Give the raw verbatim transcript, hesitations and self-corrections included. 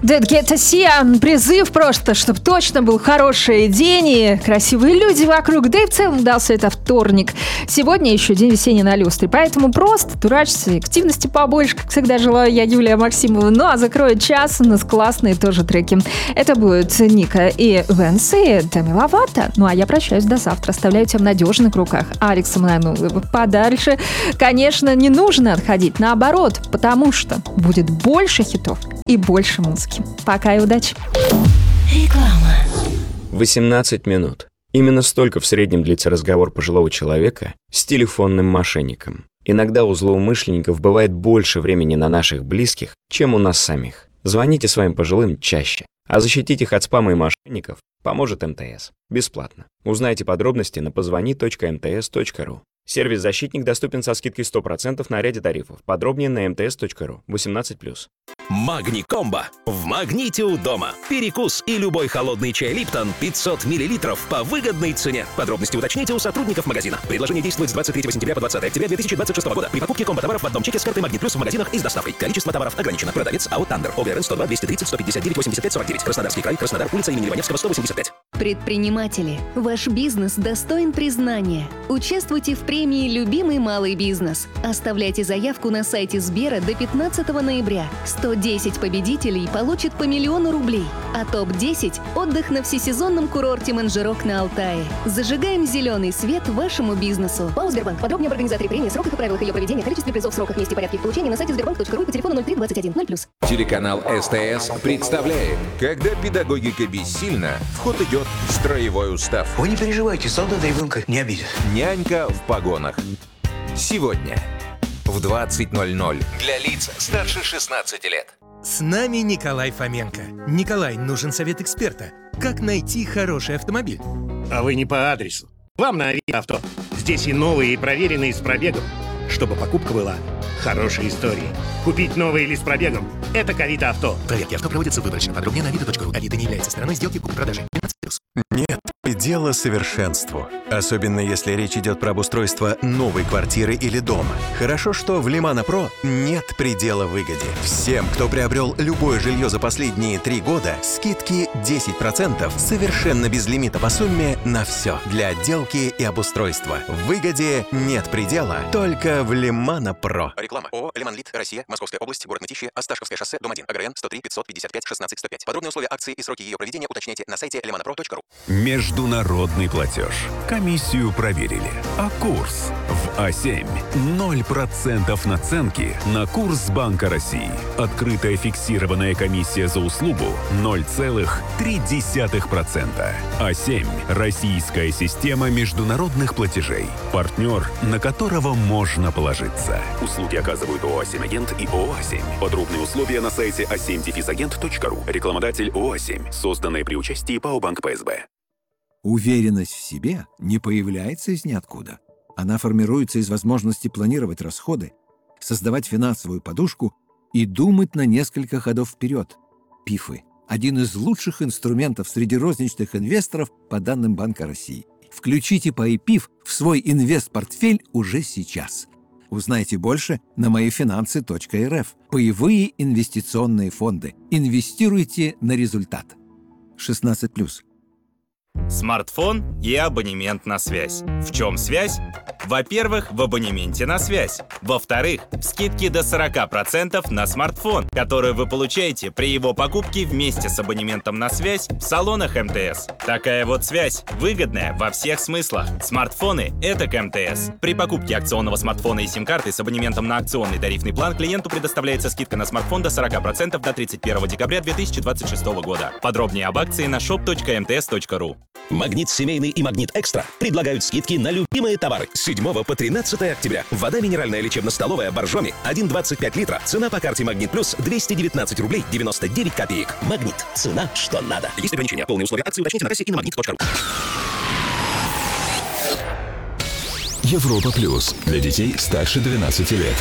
Дэдгетта Сиан, призыв просто, чтобы точно был хороший день и красивые люди вокруг, да и в целом дался это вторник. Сегодня еще день весенний на люстре, поэтому просто дурачиться, активности побольше, как всегда желаю я, Юлия Максимова. Ну а закроет час у нас классные тоже треки. Это будут Ника и Венс и Деми Ловато. Ну а я прощаюсь до завтра, оставляю тебя в надежных руках. Алекса Мананулова подальше. Конечно, не нужно отходить, наоборот, потому что будет больше хитов и больше музыки. Пока и удачи. Реклама. восемнадцать минут. Именно столько в среднем длится разговор пожилого человека с телефонным мошенником. Иногда у злоумышленников бывает больше времени на наших близких, чем у нас самих. Звоните своим пожилым чаще. А защитить их от спама и мошенников поможет эм тэ эс. Бесплатно. Узнайте подробности на позвони точка эм тэ эс точка ру. Сервис «Защитник» доступен со скидкой сто процентов на ряде тарифов. Подробнее на эм тэ эс точка ру. восемнадцать плюс. Магни-комбо. В Магните у дома. Перекус и любой холодный чай Липтон пятьсот миллилитров по выгодной цене. Подробности уточните у сотрудников магазина. Предложение действует с двадцать третьего сентября по двадцатое октября две тысячи двадцать шестого года. При покупке комбо-товаров в одном чеке с картой Магнит Плюс в магазинах и с доставкой. Количество товаров ограничено. Продавец АО «Тандер». ОГРН сто два двести тридцать сто пятьдесят девять восемьдесят пять сорок девять. Краснодарский край. Краснодар. Улица имени Иваневского, сто восемьдесят пять. Предприниматели, ваш бизнес достоин признания. Участвуйте в премии «Любимый малый бизнес». Оставляйте заявку на сайте Сбера до пятнадцатого ноября. сто десять победителей получат по миллиону рублей. А топ десять – отдых на всесезонном курорте Манжерок на Алтае. Зажигаем зеленый свет вашему бизнесу. ПАО «Сбербанк». Подробнее об организаторе премии, сроках и правилах ее проведения, количестве призов, сроках, месте и порядке их получения на сайте сбербанк точка ру по телефону ноль три двадцать один ноль плюс. Телеканал СТС представляет, когда педагогика бессильна, в ход идет строевой устав. Вы не переживайте, солдат ребенка не обидит. Нянька в погонах. Сегодня в двадцать ноль ноль для лиц старше шестнадцати лет. С нами Николай Фоменко. Николай, нужен совет эксперта. Как найти хороший автомобиль? А вы не по адресу. Вам на Авито. Здесь и новые, и проверенные с пробегом. Чтобы покупка была хорошей историей. Купить новый или с пробегом – это к Авито Авто. Проверки авто проводятся выборочно. Подробнее на авито точка ру. Авито не является стороной сделки купли-продажи. Нет предела совершенству. Особенно если речь идет про обустройство новой квартиры или дома. Хорошо, что в Лимана Про нет предела выгоде. Всем, кто приобрел любое жилье за последние три года, скидки десять процентов совершенно без лимита по сумме на все. Для отделки и обустройства. В выгоде нет предела, только в Лимана Про. Реклама. ООО «Лиманлит. Россия. Московская область. Город Мытищи. Осташковское шоссе. Дом один. АГРН сто три пятьсот пятьдесят пять шестнадцать сто пять. Подробные условия акции и сроки ее проведения уточняйте на сайте лиманапро точка ру. Международный платеж. Комиссию проверили. А курс в А семь. ноль процентов наценки на курс Банка России. Открытая фиксированная комиссия за услугу ноль целых три десятых процента. А семь. Российская система международных платежей. Партнер, на которого можно положиться. Услуги оказывают ООО «А семь Агент» и ООО «А семь». Подробные условия на сайте а семь агент точка ру. Рекламодатель ООО «А семь». Созданное при участии ПАО «Банк Пэ Эс Бэ». Уверенность в себе не появляется из ниоткуда. Она формируется из возможности планировать расходы, создавать финансовую подушку и думать на несколько ходов вперед. ПИФы – один из лучших инструментов среди розничных инвесторов по данным Банка России. Включите пэ и пи эф в свой инвест-портфель уже сейчас. Узнайте больше на мои финансы точка эр эф. Паевые инвестиционные фонды. Инвестируйте на результат. шестнадцать плюс. Смартфон и абонемент на связь. В чем связь? Во-первых, в абонементе на связь. Во-вторых, скидки до сорок процентов на смартфон, которые вы получаете при его покупке вместе с абонементом на связь в салонах эм тэ эс. Такая вот связь, выгодная во всех смыслах. Смартфоны — это к эм тэ эс. При покупке акционного смартфона и сим-карты с абонементом на акционный тарифный план клиенту предоставляется скидка на смартфон до сорок процентов до тридцать первого декабря две тысячи двадцать шестого года. Подробнее об акции на шоп точка эм тэ эс точка ру. Магнит Семейный и Магнит Экстра предлагают скидки на любимые товары с седьмого по тринадцатое октября. Вода минеральная лечебно-столовая Боржоми один целых двадцать пять литра. Цена по карте Магнит Плюс двести девятнадцать рублей девяносто девять копеек. Магнит. Цена, что надо. Есть ограничения. Полные условия акции уточните на кассе и на магнит точка ру. Европа Плюс. Для детей старше двенадцати лет.